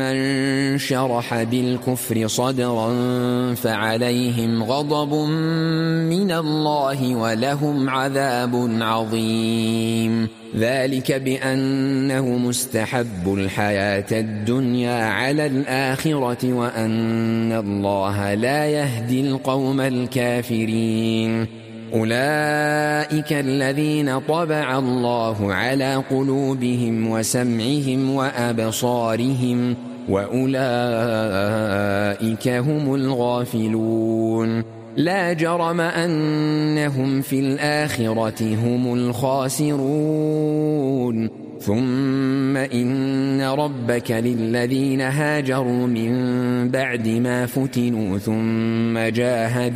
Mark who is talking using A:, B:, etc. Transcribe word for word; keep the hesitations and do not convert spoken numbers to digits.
A: من شرح بالكفر صدرا فعليهم غضب من الله ولهم عذاب عظيم. ذلك بأنه مستحب الحياة الدنيا على الآخرة وأن الله لا يهدي القوم الكافرين. أولئك الذين طبع الله على قلوبهم وسمعهم وأبصارهم وأولئك هم الغافلون. لا جرم أنهم في الآخرة هم الخاسرون. ثم إن ربك للذين هاجروا من بعد ما فتنوا ثم جاهدوا